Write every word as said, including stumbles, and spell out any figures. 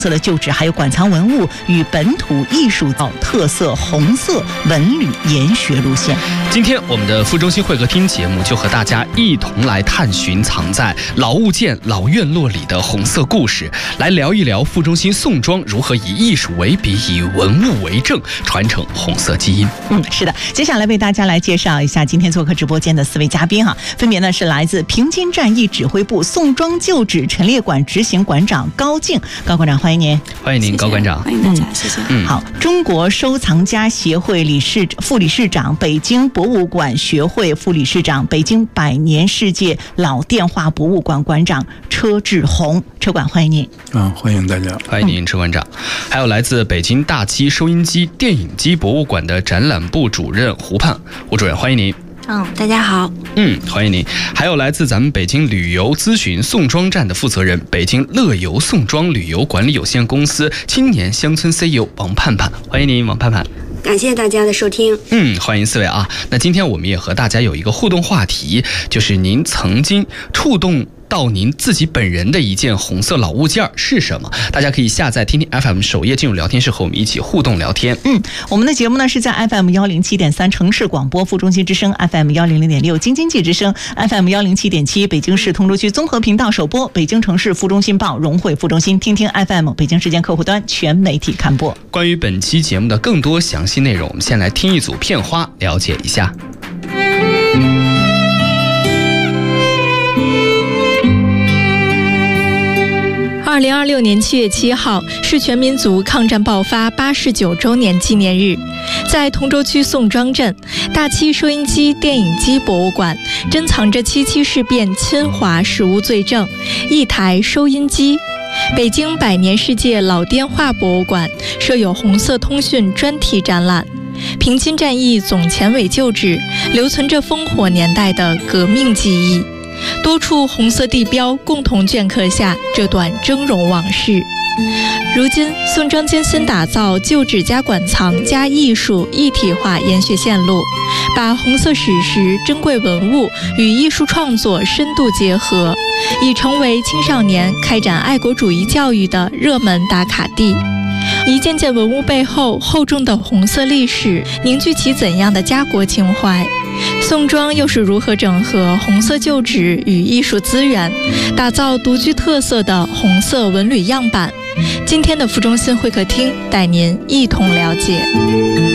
色的旧址还有馆藏文物与本土艺术特色红色文旅研学路线。 今天我们的副中心会客厅节目就和大家一同来探寻藏在老物件老院落里的红色故事，来聊一聊副中心宋庄如何以艺术为笔，以文物为证，传承红色基因。 嗯，是的，接下来为大家来介绍一下今天做客直播间的四位嘉宾哈，分别呢是来自平津战役指挥部宋庄旧址陈列馆执行馆长高静，高馆长欢迎您。 欢迎您，高馆长。 欢迎大家，谢谢。 嗯，好，中国收藏家协会理事副理事长，北京博物馆学会副理事长，北京百年世界老电话博物馆馆长车志宏，车馆欢迎您。 啊，欢迎大家， 欢迎您，车馆长。还有来自北京大七收音机电影机博物馆的展览部主任胡盼，胡主任欢迎您。 嗯，大家好。 嗯，欢迎您。还有来自咱们北京旅游咨询宋庄站的负责人，北京乐游宋庄旅游管理有限公司青年乡村 C E O 王盼盼，欢迎您，王盼盼。 感谢大家的收听。 嗯，欢迎四位啊。那今天我们也和大家有一个互动话题，就是您曾经触动到您自己本人的一件红色老物件是什么？大家可以下载听听 F M 首页进入聊天室，和我们一起互动聊天。 嗯，我们的节目呢是在 F M 幺零七点三城市广播副中心之声 ，F M 幺零零点六京津冀之声 ，F M 幺零七点七北京市通州区综合频道首播，北京城市副中心报融汇副中心听听 F M 北京时间客户端全媒体看播。 关于本期节目的更多详细内容，我们先来听一组片花，了解一下。 二零二六年七月七号是全民族抗战爆发八十九周年纪念日，在通州区宋庄镇大七收音机电影机博物馆珍藏着七七事变侵华实物罪证一台收音机。北京百年世界老电话博物馆设有红色通讯专题展览，平津战役总前伪旧址留存着烽火年代的革命记忆，多处红色地标共同镌刻下这段峥嵘往事。如今宋庄艰辛打造旧址加馆藏加艺术一体化研学线路，把红色史实珍贵文物与艺术创作深度结合，已成为青少年开展爱国主义教育的热门打卡地。一件件文物背后厚重的红色历史凝聚起怎样的家国情怀？宋庄又是如何整合红色旧址与艺术资源，打造独具特色的红色文旅样板？今天的副中心会客厅带您一同了解。